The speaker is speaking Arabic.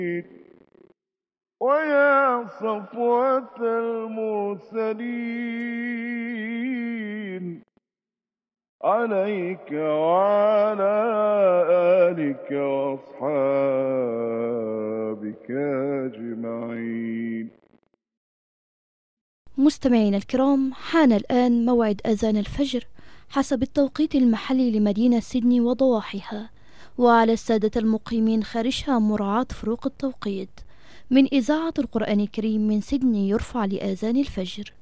ويا صفوة المرسلين عليك وعلى آلك وأصحابك أجمعين. مستمعينا الكرام، حان الآن موعد أذان الفجر حسب التوقيت المحلي لمدينة سيدني وضواحيها، وعلى السادة المقيمين خارجها مراعاة فروق التوقيت. من إذاعة القرآن الكريم من سيدني يرفع لآذان الفجر.